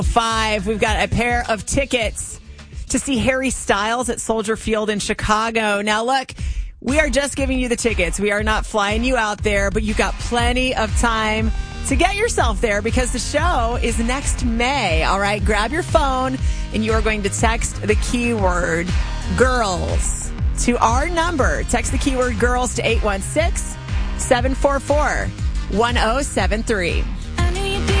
5. We've got a pair of tickets to see Harry Styles at Soldier Field in Chicago. Now, look, we are just giving you the tickets. We are not flying you out there, but you've got plenty of time to get yourself there because the show is next May. All right, grab your phone and you are going to text the keyword girls to our number. Text the keyword girls to 816-744-1073.